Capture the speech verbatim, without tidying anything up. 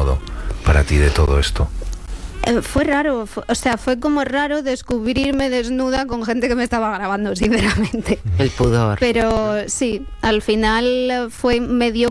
incómodo para ti de todo esto? Eh, fue raro, fue, o sea, fue como raro descubrirme desnuda con gente que me estaba grabando, sinceramente. El pudor. Pero sí, al final fue, me dio